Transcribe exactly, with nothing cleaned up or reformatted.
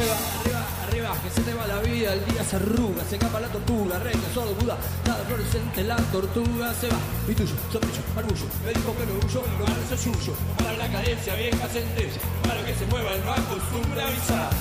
arriba, arriba, arriba, que se te va la vida, el día se arruga, se escapa la tortuga, rey, sordo, Buda, nada fluorescente, la tortuga se va. Y tuyo, sospecho, marullo, me dijo que lo huyo, lo malo es suyo. Para la cadencia, vieja sentencia, para que se mueva el no acostumbra avisar.